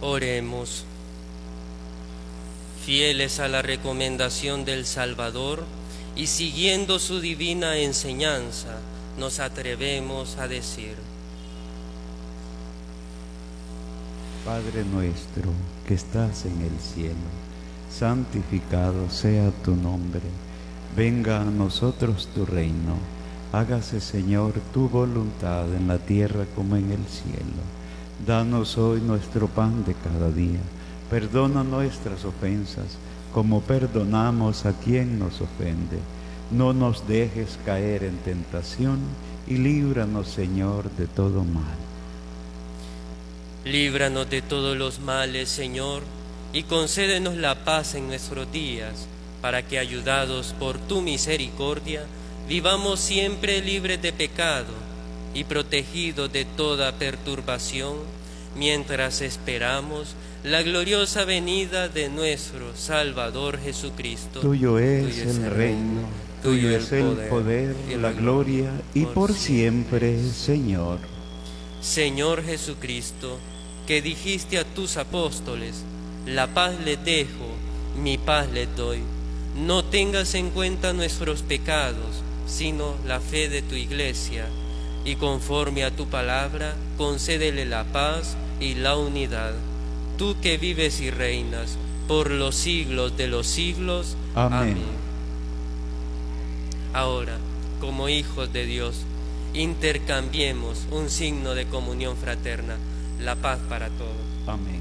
Oremos. Fieles a la recomendación del Salvador y siguiendo su divina enseñanza, nos atrevemos a decir: Padre nuestro que estás en el cielo, santificado sea tu nombre. Venga a nosotros tu reino. Hágase, Señor, tu voluntad en la tierra como en el cielo. Danos hoy nuestro pan de cada día. Perdona nuestras ofensas, como perdonamos a quien nos ofende. No nos dejes caer en tentación y líbranos, Señor, de todo mal. Líbranos de todos los males, Señor, y concédenos la paz en nuestros días, para que, ayudados por tu misericordia, vivamos siempre libres de pecado y protegidos de toda perturbación, mientras esperamos la gloriosa venida de nuestro Salvador Jesucristo. Tuyo es el reino, tuyo es el poder, la gloria, y por siempre, Señor. Señor Jesucristo, que dijiste a tus apóstoles: la paz les dejo, mi paz les doy. No tengas en cuenta nuestros pecados, sino la fe de tu Iglesia, y conforme a tu palabra, concédele la paz y la unidad. Tú que vives y reinas por los siglos de los siglos. Amén. Ahora, como hijos de Dios, intercambiemos un signo de comunión fraterna. La paz para todos. Amén.